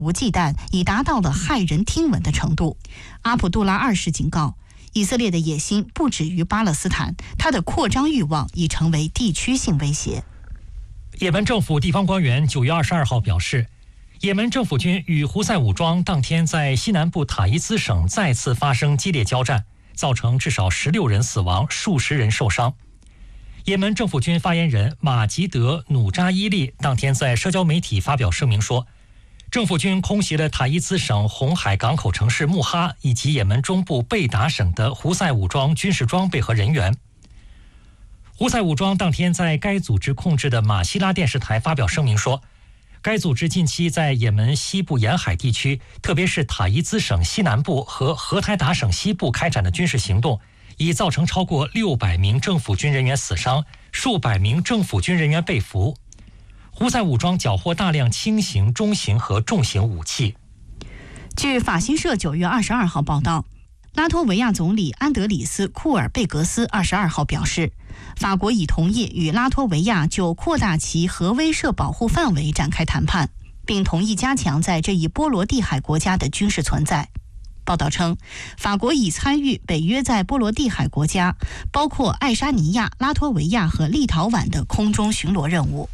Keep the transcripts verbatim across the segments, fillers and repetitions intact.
无忌惮，已达到了骇人听闻的程度。阿卜杜拉二世警告，以色列的野心不止于巴勒斯坦，它的扩张欲望已成为地区性威胁。 也门政府地方官员九月二十二号表示，也门政府军与胡塞武装当天在西南部塔伊兹省再次发生激烈交战，造成至少十六人死亡，数十人受伤。也门政府军发言人马吉德·努扎伊利当天在社交媒体发表声明说，政府军空袭了塔伊兹省红海港口城市穆哈以及也门中部贝达省的胡塞武装军事装备和人员。胡塞武装当天在该组织控制的马希拉电视台发表声明说，该组织近期在也门西部沿海地区，特别是塔伊兹省西南部和荷台达省西部开展的军事行动，已造成超过六百名政府军人员死伤，数百名政府军人员被俘。胡塞武装缴获大量轻型、中型和重型武器。 据法新社九月二十二号报道，拉脱维亚总理安德里斯·库尔贝格斯二十二号表示，法国已同意与拉脱维亚就扩大其核威慑保护范围展开谈判，并同意加强在这一波罗的海国家的军事存在。报道称，法国已参与北约在波罗的海国家，包括爱沙尼亚、拉脱维亚和立陶宛的空中巡逻任务。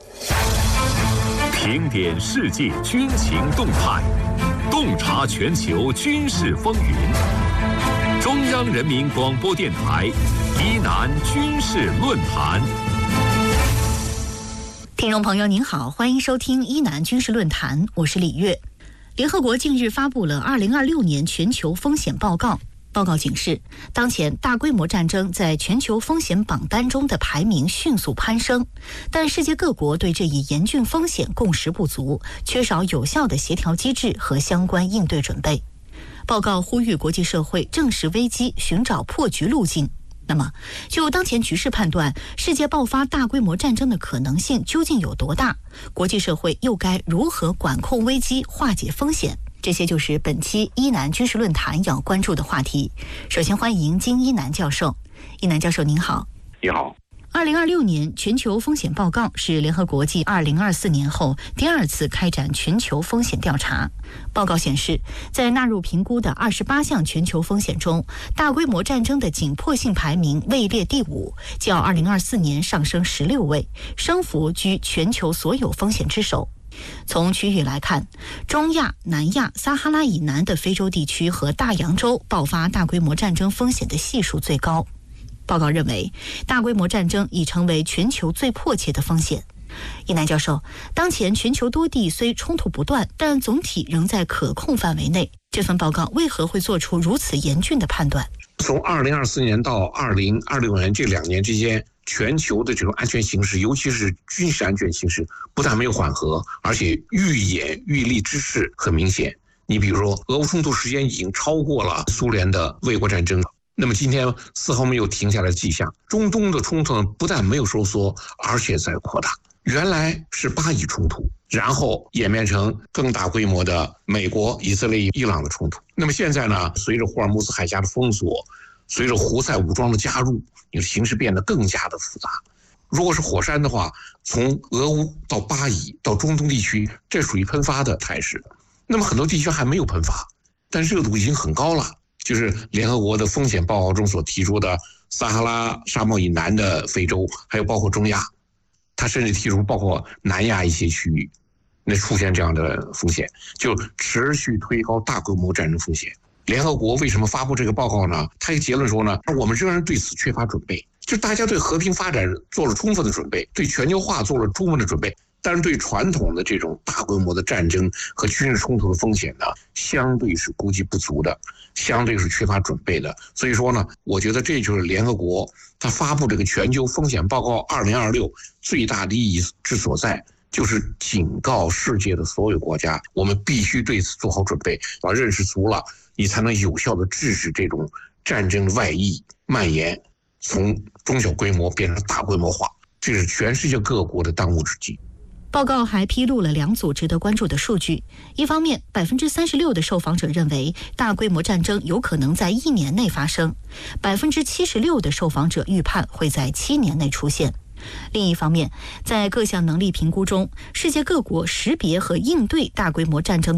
评点世界军情动态，洞察全球军事风云。中央人民广播电台疑难军事论坛。 听众朋友您好，欢迎收听伊南军事论坛，我是李月。联合国近日发布了二零二六年全球风险报告，报告警示，当前大规模战争在全球风险榜单中的排名迅速攀升，但世界各国对这一严峻风险共识不足，缺少有效的协调机制和相关应对准备。报告呼吁国际社会正视危机，寻找破局路径。那么，就当前局势判断，世界爆发大规模战争的可能性究竟有多大？国际社会又该如何管控危机、化解风险？这些就是本期伊南军事论坛要关注的话题。首先欢迎金一南教授。一南教授您好。 你好。 二零二六年全球风险报告是联合国继二零二四年后第二次开展全球风险调查。报告显示，在纳入评估的二十八项全球风险中，大规模战争的紧迫性排名位列第五，较二零二四年上升十六位，升幅居全球所有风险之首。从区域来看，中亚、南亚、撒哈拉以南的非洲地区和大洋洲爆发大规模战争风险的系数最高。报告认为，大规模战争已成为全球最迫切的风险。一南教授，当前全球多地虽冲突不断，但总体仍在可控范围内。这份报告为何会做出如此严峻的判断？ 从二零二四年到二零二六年这两年之间，全球的这种安全形势，尤其是军事安全形势，不但没有缓和，而且愈演愈烈之势很明显。你比如说，俄乌冲突时间已经超过了苏联的卫国战争。那么今天丝毫没有停下来的迹象，中东的冲突呢，不但没有收缩，而且在扩大。原来是巴以冲突，然后演变成更大规模的美国、以色列、伊朗的冲突。那么现在呢，随着霍尔木兹海峡的封锁，随着胡塞武装的加入，你的形势变得更加的复杂。如果是火山的话，从俄乌到巴以到中东地区，这属于喷发的态势。那么很多地区还没有喷发，但热度已经很高了。就是联合国的风险报告中所提出的撒哈拉沙漠以南的非洲，还有包括中亚，他甚至提出包括南亚一些区域，那出现这样的风险，就持续推高大规模战争风险。联合国为什么发布这个报告呢？他一个结论说呢，我们仍然对此缺乏准备，就大家对和平发展做了充分的准备，对全球化做了充分的准备，但是对传统的这种大规模的战争和军事冲突的风险呢，相对是估计不足的，相对是缺乏准备的。所以说呢，我觉得这就是联合国他发布这个全球风险报告二零二六最大的意义之所在，就是警告世界的所有国家，我们必须对此做好准备，把认识足了，你才能有效的制止这种战争的外溢蔓延，从中小规模变成大规模化，这是全世界各国的当务之急。 报告还披露了两组值得关注的数据。一方面，百分之三十六的受访者认为大规模战争有可能在一年内发生，百分之七十六的受访者预判会在七年内出现。另一方面，在各项能力评估中，世界各国识别和应对大规模战争